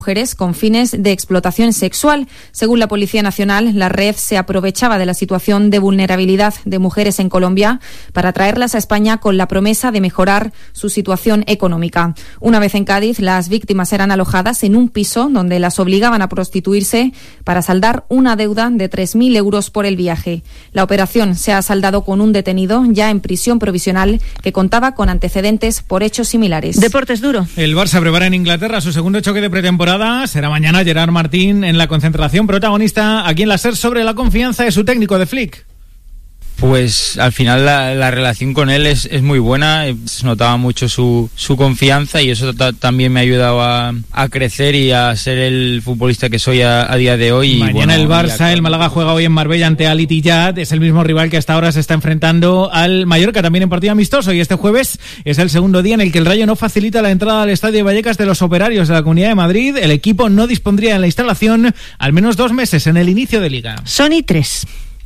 mujeres con fines de explotación sexual. Según la Policía Nacional, la red se aprovechaba de la situación de vulnerabilidad de mujeres en Colombia para traerlas a España con la promesa de mejorar su situación económica. Una vez en Cádiz, las víctimas eran alojadas en un piso donde las obligaban a prostituirse para saldar una deuda de 3.000 euros por el viaje. La operación se ha saldado con un detenido ya en prisión provisional que contaba con antecedentes por hechos similares. Deportes duro. El Barça prepara en Inglaterra su segundo choque de pretemporada. Será mañana. Gerard Martín en la concentración, protagonista aquí en la SER sobre la confianza de su técnico, de Flick. Pues al final la relación con él es muy buena, se notaba mucho su confianza y eso también me ha ayudado a crecer y a ser el futbolista que soy a día de hoy. Mañana el Barça, el Málaga juega hoy en Marbella ante Al Ittihad, es el mismo rival que hasta ahora se está enfrentando al Mallorca, también en partido amistoso, y este jueves es el segundo día en el que el Rayo no facilita la entrada al Estadio de Vallecas de los operarios de la Comunidad de Madrid. El equipo no dispondría en la instalación al menos 2 meses en el inicio de Liga. Sony 3.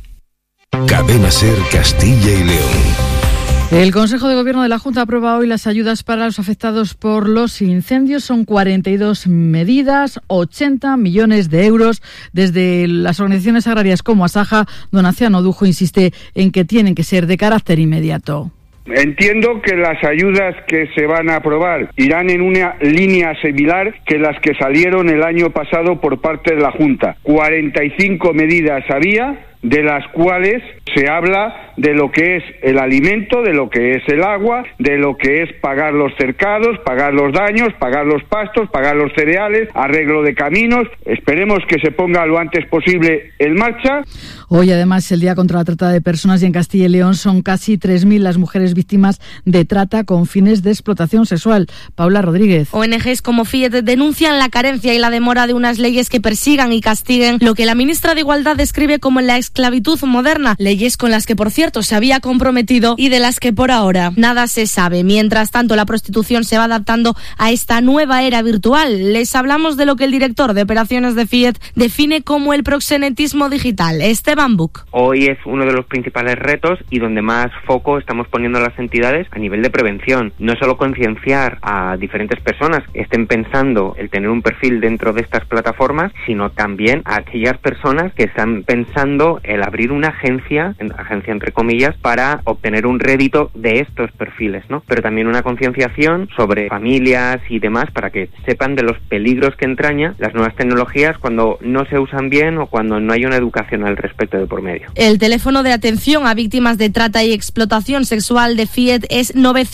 Cadena SER Castilla y León. El Consejo de Gobierno de la Junta aprueba hoy las ayudas para los afectados por los incendios. Son 42 medidas, 80 millones de euros. Desde las organizaciones agrarias como Asaja, don Anciano Dujo insiste en que tienen que ser de carácter inmediato. Entiendo que las ayudas que se van a aprobar irán en una línea similar que las que salieron el año pasado por parte de la Junta. 45 medidas había, de las cuales se habla de lo que es el alimento, de lo que es el agua, de lo que es pagar los cercados, pagar los daños, pagar los pastos, pagar los cereales, arreglo de caminos. Esperemos que se ponga lo antes posible en marcha. Hoy además es el Día contra la Trata de Personas y en Castilla y León son casi 3.000 las mujeres víctimas de trata con fines de explotación sexual. Paula Rodríguez. ONGs como FIET denuncian la carencia y la demora de unas leyes que persigan y castiguen lo que la ministra de Igualdad describe como la esclavitud moderna, leyes con las que por cierto se había comprometido y de las que por ahora nada se sabe. Mientras tanto, la prostitución se va adaptando a esta nueva era virtual. Les hablamos de lo que el director de operaciones de FIET define como el proxenetismo digital. Esteban Buch. Hoy es uno de los principales retos y donde más foco estamos poniendo las entidades a nivel de prevención. No solo concienciar a diferentes personas que estén pensando el tener un perfil dentro de estas plataformas, sino también a aquellas personas que están pensando el abrir una agencia entre comillas, para obtener un rédito de estos perfiles, ¿no? Pero también una concienciación sobre familias y demás para que sepan de los peligros que entraña las nuevas tecnologías cuando no se usan bien o cuando no hay una educación al respecto de por medio. El teléfono de atención a víctimas de trata y explotación sexual de FIET es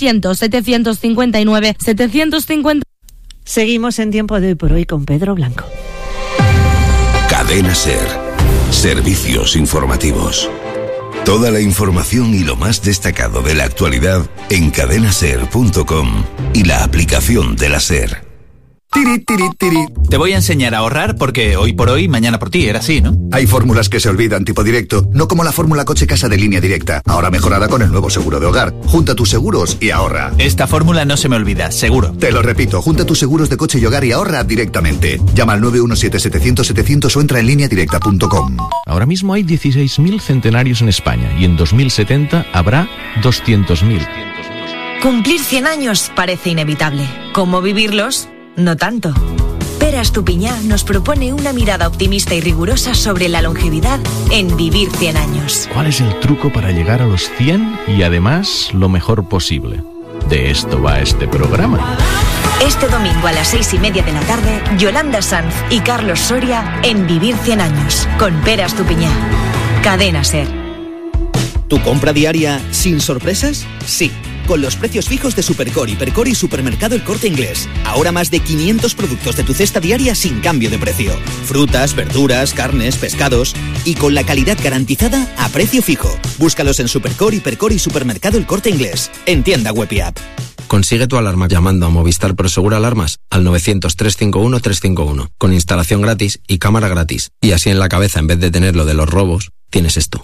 900-759-750. Seguimos en Tiempo de Hoy por Hoy con Pedro Blanco. Cadena SER. Servicios informativos. Toda la información y lo más destacado de la actualidad en cadenaser.com y la aplicación de la SER. Tiri, tiri, tiri. Te voy a enseñar a ahorrar porque hoy por hoy, mañana por ti, era así, ¿no? Hay fórmulas que se olvidan tipo directo, no como la fórmula coche casa de Línea Directa, ahora mejorada con el nuevo seguro de hogar. Junta tus seguros y ahorra. Esta fórmula no se me olvida, seguro. Te lo repito, junta tus seguros de coche y hogar y ahorra directamente. Llama al 917-700-700 o entra en lineadirecta.com. Ahora mismo hay 16.000 centenarios en España y en 2070 habrá 200.000. Cumplir 100 años parece inevitable. ¿Cómo vivirlos? No tanto. Pere Estupiñá nos propone una mirada optimista y rigurosa sobre la longevidad en Vivir 100 años. ¿Cuál es el truco para llegar a los 100 y además lo mejor posible? De esto va este programa. Este domingo a las 6:30 de la tarde, Yolanda Sanz y Carlos Soria en Vivir 100 años con Pere Estupiñá. Cadena SER. ¿Tu compra diaria sin sorpresas? Sí. Con los precios fijos de Supercor, Hipercor y Supermercado El Corte Inglés. Ahora más de 500 productos de tu cesta diaria sin cambio de precio. Frutas, verduras, carnes, pescados. Y con la calidad garantizada a precio fijo. Búscalos en Supercor, Hipercor y Supermercado El Corte Inglés. En tienda web y app. Consigue tu alarma llamando a Movistar Prosegur Alarmas al 900-351-351. Con instalación gratis y cámara gratis. Y así en la cabeza, en vez de tener lo de los robos, tienes esto.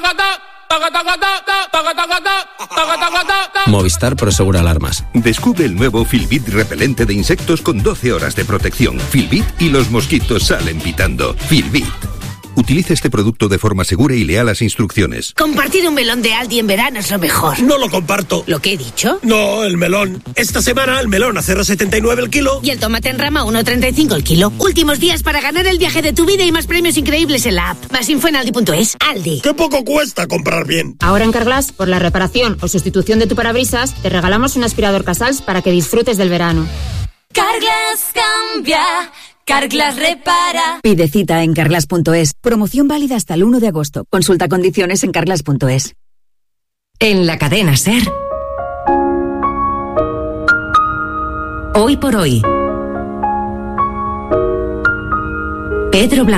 Movistar Prosegur Alarmas. Descubre el nuevo Filbit repelente de insectos con 12 horas de protección. Filbit y los mosquitos salen pitando. Filbit. Utilice este producto de forma segura y lea las instrucciones. Compartir un melón de Aldi en verano es lo mejor. No lo comparto. ¿Lo que he dicho? No, el melón. Esta semana el melón a 0,79 el kilo. Y el tomate en rama a 1,35 el kilo. Últimos días para ganar el viaje de tu vida y más premios increíbles en la app. Más info en aldi.es. Aldi. ¡Qué poco cuesta comprar bien! Ahora en Carglass, por la reparación o sustitución de tu parabrisas, te regalamos un aspirador Casals para que disfrutes del verano. Carglass cambia, Carglass repara. Pide cita en carglass.es. Promoción válida hasta el 1 de agosto. Consulta condiciones en carglass.es. En la cadena SER. Hoy por hoy. Pedro Blanco.